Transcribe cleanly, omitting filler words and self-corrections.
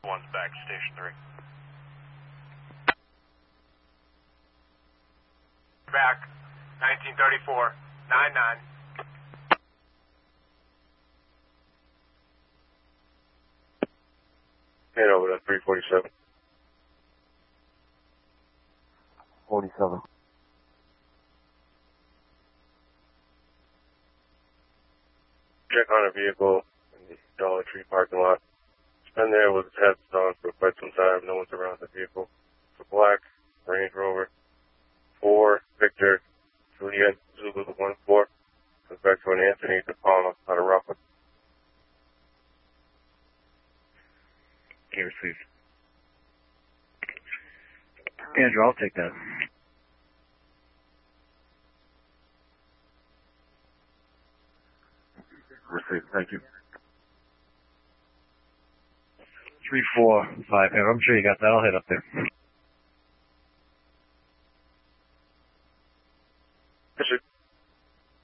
one's back to Station 3. Back, 1934, 99. Head over to 347. 47. Check on a vehicle in the Dollar Tree parking lot. It's been there with its headlights on for quite some time. No one's around the vehicle. It's a black Range Rover. 4 Victor Juliet Zulu 14. Comes back to an Anthony DePalma out of Rockland. Okay, received. Andrew, I'll take that. Received. Thank you. 345. I'm sure you got that. I'll head up there. Yes, sir.